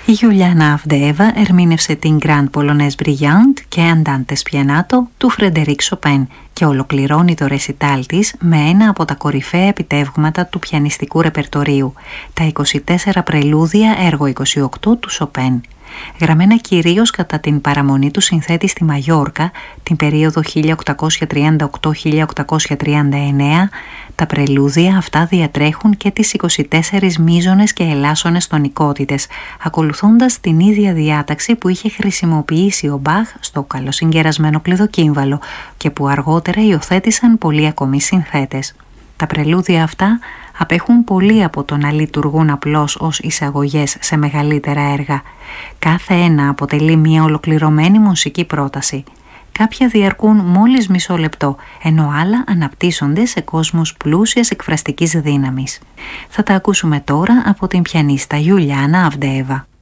Η Γιουλιάνα Αβντεέβα ερμήνευσε την Grand Polonaise Brillante και Andante Spianato του Φρεντερίκ Σοπέν και ολοκληρώνει το ρεσιτάλ της με ένα από τα κορυφαία επιτεύγματα του πιανιστικού ρεπερτορίου, τα 24 πρελούδια έργο 28 του Σοπέν. Γραμμένα κυρίως κατά την παραμονή του συνθέτη στη Μαγιόρκα την περίοδο 1838-1839, τα πρελούδια αυτά διατρέχουν και τις 24 μείζονες και ελάσσονες τονικότητες, ακολουθώντας την ίδια διάταξη που είχε χρησιμοποιήσει ο Μπαχ στο καλοσυγκερασμένο κλειδοκύμβαλο και που αργότερα υιοθέτησαν πολλοί ακόμη συνθέτες. Τα πρελούδια αυτά απέχουν πολύ από το να λειτουργούν απλώς ως εισαγωγές σε μεγαλύτερα έργα. Κάθε ένα αποτελεί μια ολοκληρωμένη μουσική πρόταση. Κάποια διαρκούν μόλις μισό λεπτό, ενώ άλλα αναπτύσσονται σε κόσμους πλούσιας εκφραστικής δύναμης. Θα τα ακούσουμε τώρα από την πιανίστα Γιουλιάνα Αβντεέβα.